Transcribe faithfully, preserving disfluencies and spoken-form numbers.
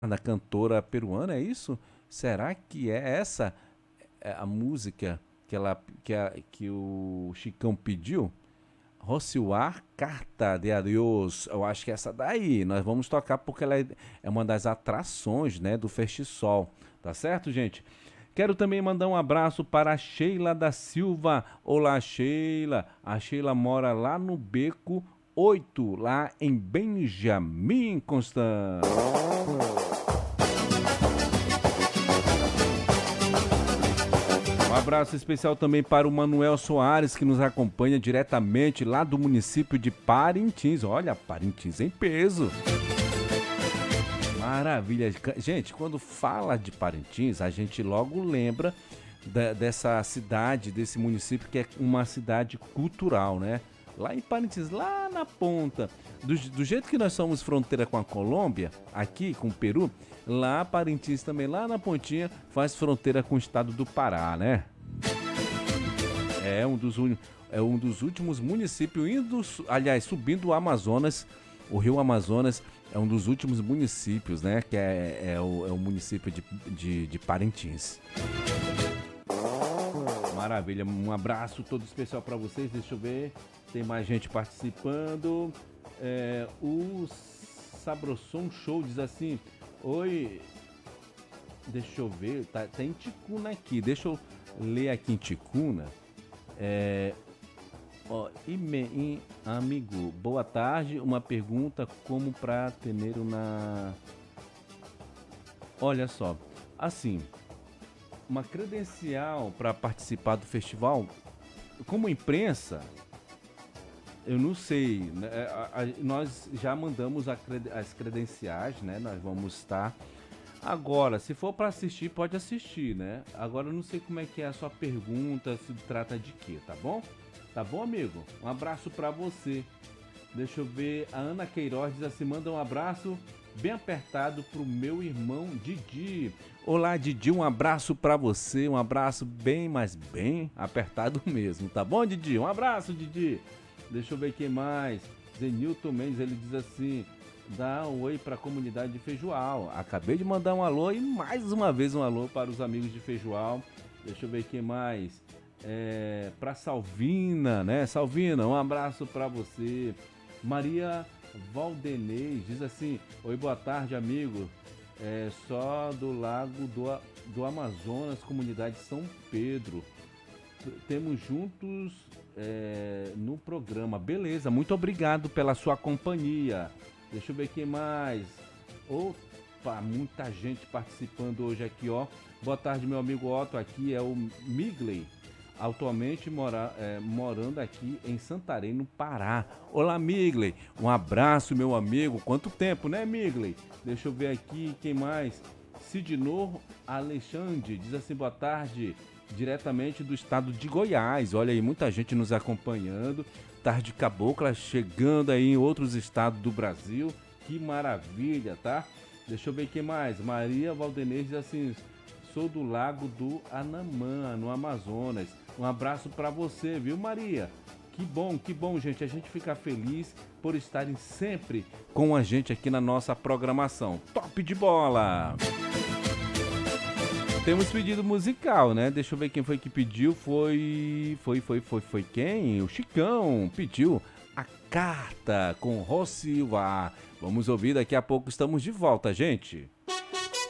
da cantora peruana, é isso? Será que é essa é a música que, ela, que, a- que o Chicão pediu? Rociuar Carta de Adeus. Eu acho que é essa daí. Nós vamos tocar porque ela é, é uma das atrações, né, do Festisol. Tá certo, gente? Quero também mandar um abraço para a Sheila da Silva. Olá, Sheila. A Sheila mora lá no Beco oito, lá em Benjamin Constant. Um abraço especial também para o Manuel Soares, que nos acompanha diretamente lá do município de Parintins. Olha, Parintins em peso. Maravilha. Gente, quando fala de Parintins, a gente logo lembra da- dessa cidade, desse município que é uma cidade cultural, né? Lá em Parintins, lá na ponta. Do, do jeito que nós somos fronteira com a Colômbia, aqui com o Peru, lá Parintins também, lá na pontinha, faz fronteira com o estado do Pará, né? É um dos, uni- é um dos últimos municípios indo, su- aliás, subindo o Amazonas, o rio Amazonas é um dos últimos municípios, né? Que é, é o, é o município de, de, de Parintins. Maravilha, um abraço todo especial para vocês. Deixa eu ver, tem mais gente participando. É, o Sabrosson Show diz assim: Oi, deixa eu ver, tá, tem Ticuna aqui. Deixa eu ler aqui em Ticuna. É, ó, ime, im- amigo, boa tarde. Uma pergunta como para tener na. Olha só, assim, uma credencial para participar do festival, como imprensa, eu não sei, né? A- a- nós já mandamos a crede- as credenciais, né? Nós vamos estar. Agora, se for para assistir, pode assistir, né? Agora eu não sei como é que é a sua pergunta, se trata de quê, tá bom? Tá bom, amigo? Um abraço para você. Deixa eu ver, a Ana Queiroz diz assim, manda um abraço bem apertado pro meu irmão Didi. Olá, Didi, um abraço para você, um abraço bem, mas bem apertado mesmo, tá bom, Didi? Um abraço, Didi. Deixa eu ver quem mais. Zenilton Mendes, ele diz assim, dá um oi para a comunidade de Feijoal. Acabei de mandar um alô e mais uma vez um alô para os amigos de Feijoal. Deixa eu ver quem mais. É, para Salvina, né? Salvina, um abraço para você. Maria Valdenez diz assim: oi, boa tarde, amigo. É só do Lago do, A- do Amazonas, comunidade São Pedro. T- Temos juntos é, no programa. Beleza, muito obrigado pela sua companhia. Deixa eu ver quem mais. Opa, muita gente participando hoje aqui, ó. Boa tarde, meu amigo Otto. Aqui é o Migley, atualmente mora, é, morando aqui em Santarém, no Pará. Olá, Migley. Um abraço, meu amigo. Quanto tempo, né, Migley? Deixa eu ver aqui quem mais. Sidnor Alexandre diz assim: boa tarde, diretamente do estado de Goiás. Olha aí, muita gente nos acompanhando. Tarde Cabocla chegando aí em outros estados do Brasil. Que maravilha, tá? Deixa eu ver quem mais. Maria Valdenez diz assim: sou do Lago do Anamã, no Amazonas. Um abraço para você, viu, Maria? Que bom, que bom, gente. A gente fica feliz por estarem sempre com a gente aqui na nossa programação. Top de bola! Temos pedido musical, né? Deixa eu ver quem foi que pediu. Foi. Foi, foi, foi, foi quem? O Chicão pediu a carta com Rô Silva. Vamos ouvir daqui a pouco. Estamos de volta, gente.